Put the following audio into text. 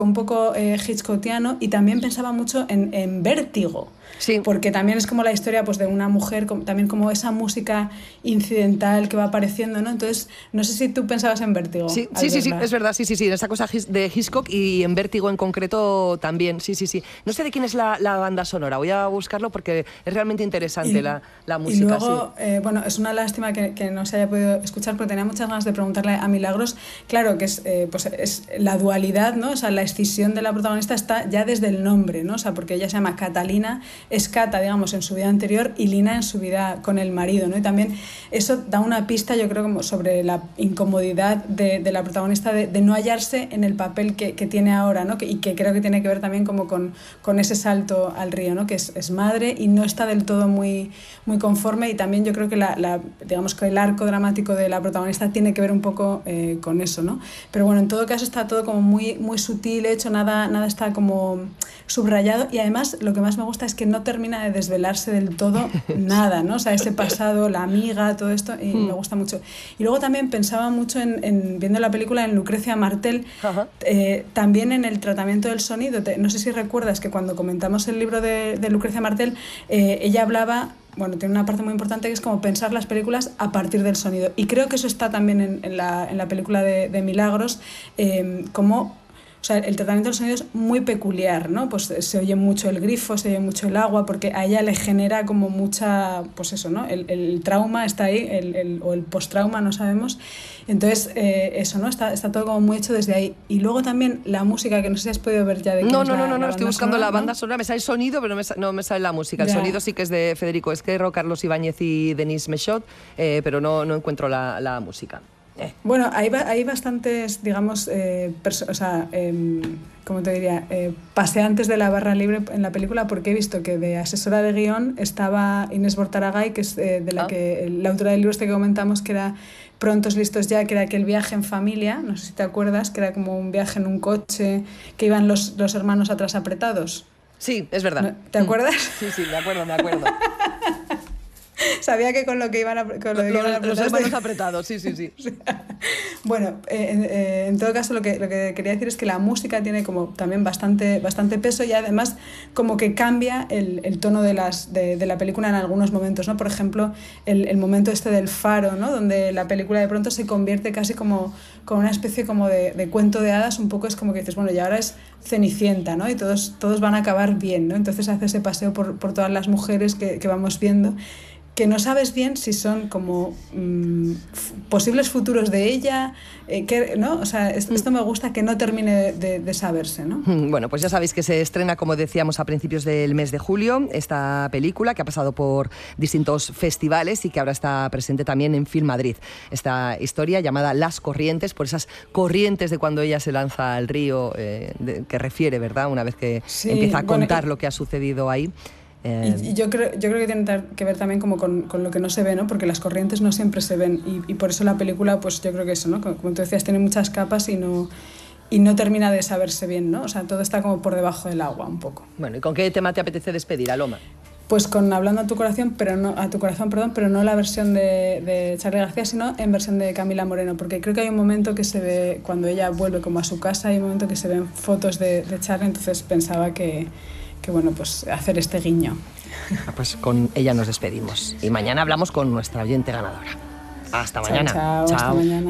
un poco hitchcockiano, y también pensaba mucho en Vértigo. Sí. Porque también es como la historia pues, de una mujer, también como esa música incidental que va apareciendo, ¿no? Entonces, no sé si tú pensabas en Vértigo. Sí, es verdad, sí, en esa cosa de Hitchcock y en Vértigo en concreto también, sí. No sé de quién es la banda sonora, voy a buscarlo porque es realmente interesante la música. Y luego, bueno, es una lástima que no se haya podido escuchar, porque tenía muchas ganas de preguntarle a Milagros, claro, que es, pues es la dualidad, ¿no? O sea, la escisión de la protagonista está ya desde el nombre, ¿no? O sea, porque ella se llama Catalina, es Cata, digamos, en su vida anterior, y Lina en su vida con el marido, ¿no? Y también eso da una pista, yo creo, como sobre la incomodidad de la protagonista de no hallarse en el papel que tiene ahora, ¿no? Y que creo que tiene que ver también como con ese salto al río, ¿no? Que es madre y no está del todo muy conforme, y también yo creo que digamos que el arco dramático de la protagonista tiene que ver un poco con eso, ¿no? Pero bueno, en todo caso está todo como muy sutil hecho, nada está como subrayado, y además lo que más me gusta es que no termina de desvelarse del todo nada, ¿no? O sea, ese pasado, la amiga, todo esto, y me gusta mucho. Y luego también pensaba mucho viendo la película, en Lucrecia Martel, también en el tratamiento del sonido. No sé si recuerdas que cuando comentamos el libro de Lucrecia Martel, ella hablaba, bueno, tiene una parte muy importante que es como pensar las películas a partir del sonido, y creo que eso está también en la película de Milagros, como... O sea, el tratamiento del sonido es muy peculiar, ¿no? Pues se oye mucho el grifo, se oye mucho el agua, porque a ella le genera como mucha, pues eso, ¿no? El trauma está ahí, o el postrauma, no sabemos. Entonces, eso, ¿no? Está todo como muy hecho desde ahí. Y luego también la música, que no sé si has podido ver ya de quién No, es la estoy buscando sonora, la banda sonora, me sale el sonido, pero no me sale la música. El ya. sonido sí que es de Federico Esquerro, Carlos Ibáñez y Denise Mechot, pero no encuentro la música. Bueno, hay bastantes, digamos, ¿cómo te diría? Paseantes de la barra libre en la película, porque he visto que de asesora de guión estaba Inés Bortaragay, que es de la autora del libro este que comentamos, que era Prontos, listos ya, que era aquel viaje en familia, no sé si te acuerdas, que era como un viaje en un coche, que iban los hermanos atrás apretados. Sí, es verdad. ¿Te acuerdas? Sí, me acuerdo. Sabía que con lo que iban a los hermanos apretados, sí. Bueno, en todo caso lo que quería decir es que la música tiene como también bastante peso, y además como que cambia el tono de la película en algunos momentos, ¿no? Por ejemplo, el momento este del faro, ¿no? Donde la película de pronto se convierte casi como una especie como de cuento de hadas, un poco es como que dices, bueno, y ahora es Cenicienta, ¿no? Y todos van a acabar bien, ¿no? Entonces hace ese paseo por todas las mujeres que vamos viendo, que no sabes bien si son como posibles futuros de ella, ¿no? O sea, esto me gusta, que no termine de saberse, ¿no? Bueno, pues ya sabéis que se estrena, como decíamos, a principios del mes de julio, esta película que ha pasado por distintos festivales y que ahora está presente también en Film Madrid. Esta historia llamada Las Corrientes, por esas corrientes de cuando ella se lanza al río, que refiere, ¿verdad? Una vez que empieza a contar lo que ha sucedido ahí. Y yo creo que tiene que ver también como con lo que no se ve, ¿no? Porque las corrientes no siempre se ven, y por eso la película, pues yo creo que eso, ¿no? Como tú decías, tiene muchas capas y no termina de saberse bien, ¿no? O sea, todo está como por debajo del agua un poco. Bueno, ¿y con qué tema te apetece despedir, Aloma? Pues con Hablando a tu corazón, pero no la versión de Charly García, sino en versión de Camila Moreno, porque creo que hay un momento que se ve, cuando ella vuelve como a su casa, hay un momento que se ven fotos de Charly, entonces pensaba que bueno, pues hacer este guiño. Pues con ella nos despedimos y mañana hablamos con nuestra oyente ganadora. Hasta mañana. Chao, hasta mañana.